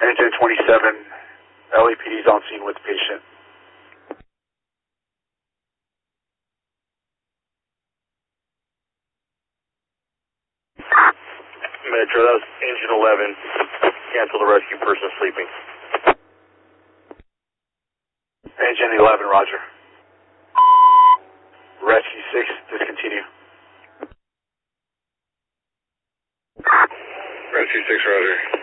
Engine 27, LAPD is on scene with the patient. Metro, that was Engine 11. Cancel the rescue person sleeping. Engine 11, roger. Rescue 6, discontinue. Rescue 6, roger.